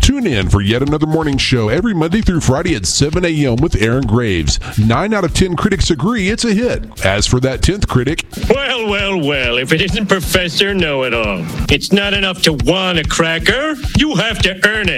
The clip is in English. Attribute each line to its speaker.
Speaker 1: Tune in for yet another morning show every Monday through Friday at 7 a.m. with Aaron Graves. 9 out of 10 critics agree it's a hit. As for that 10th critic,
Speaker 2: Well, if it isn't Professor Know-It-All. It's not enough to want a cracker. You have to earn it.